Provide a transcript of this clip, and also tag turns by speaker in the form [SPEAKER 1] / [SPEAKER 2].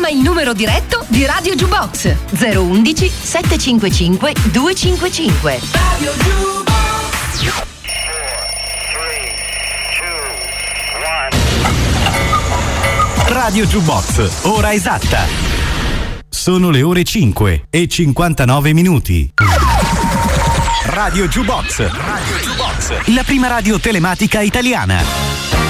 [SPEAKER 1] Chiama il numero diretto di Radio Jukebox 011 755 255. Radio Jukebox.
[SPEAKER 2] Radio Jukebox, ora esatta. Sono le ore 5 e 59 minuti. Radio Jukebox, la prima radio telematica italiana.